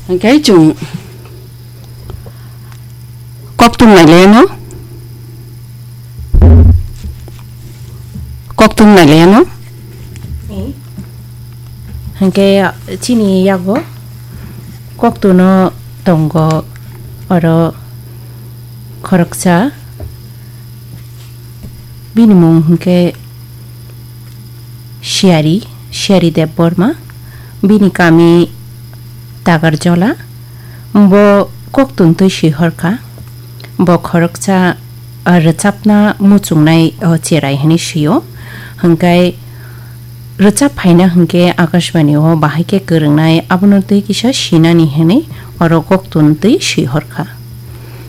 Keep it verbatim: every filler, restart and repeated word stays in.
cái chung cóc tung này lên nó cóc tung này lên nó cái chini yago cóc tung nó 동거 어러 거럭자 비니몽 흔게 시아리 시아리 데버마 비니 까미 다가르졸라 뭐 꼭둔 뜻이 헐까 뭐 거럭자 어르잡나 무중나이 어지라이 하니 시요 흔게 रचा फाइना हंके आकाशवाणी हो बाहाय के करंगनाय आबनो तै किसा सिनानि हेने और गक्तन तै सिहरखा।